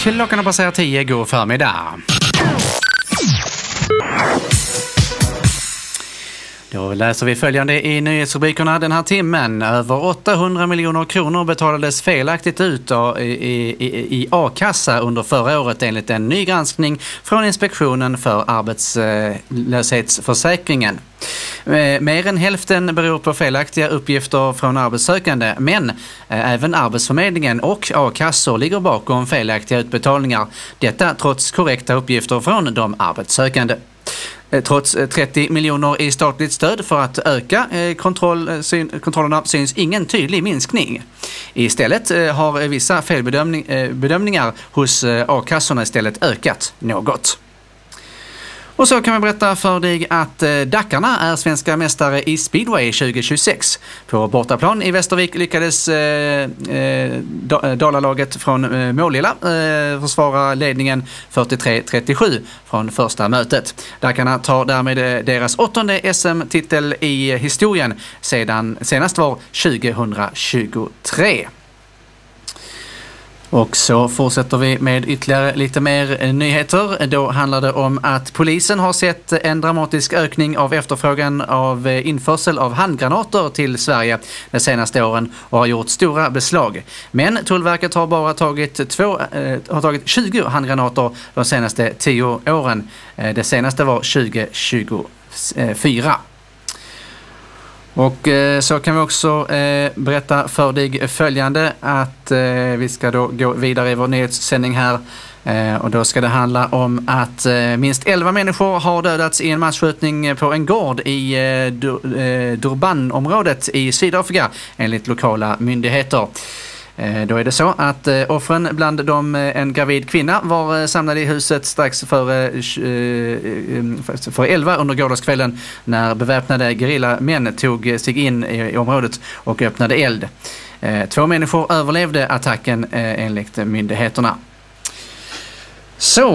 Klockan har passerat 10, god förmiddag. Då läser vi följande i nyhetsrubrikerna den här timmen. Över 800 miljoner kronor betalades felaktigt ut i a-kassa under förra året enligt en ny granskning från Inspektionen för arbetslöshetsförsäkringen. Mer än hälften beror på felaktiga uppgifter från arbetssökande, men även Arbetsförmedlingen och a-kassor ligger bakom felaktiga utbetalningar. Detta trots korrekta uppgifter från de arbetssökande. Trots 30 miljoner i statligt stöd för att öka kontrollerna syns ingen tydlig minskning. Istället har vissa felbedömningar hos a-kassorna istället ökat något. Och så kan vi berätta för dig att Dackarna är svenska mästare i speedway 2026. På bortaplan i Västervik lyckades Dalalaget från Målilla försvara ledningen 43-37 från första mötet. Dackarna tar därmed deras 8:e SM-titel i historien senast var 2023. Och så fortsätter vi med ytterligare lite mer nyheter. Då handlar det om att polisen har sett en dramatisk ökning av efterfrågan av införsel av handgranater till Sverige de senaste åren och har gjort stora beslag. Men Tullverket har bara tagit 20 handgranater de senaste 10 åren. Det senaste var 2024. Och så kan vi också berätta för dig följande att vi ska då gå vidare i vår nyhetssändning här. Och då ska det handla om att minst 11 människor har dödats i en massskjutning på en gård i Durban-området i Sydafrika enligt lokala myndigheter. Då är det så att offren bland dem en gravid kvinna var samlade i huset strax för 11 under gårdagskvällen när beväpnade gerillamän tog sig in i området och öppnade eld. 2 människor överlevde attacken enligt myndigheterna. Så